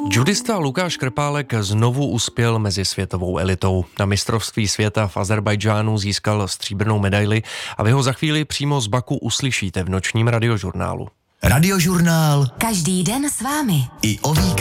Judista Lukáš Krpálek znovu uspěl mezi světovou elitou. Na mistrovství světa v Azerbajdžánu získal stříbrnou medaili a vy ho za chvíli přímo z Baku uslyšíte v nočním radiožurnálu. Radiožurnál. Každý den s vámi. I o víkendu.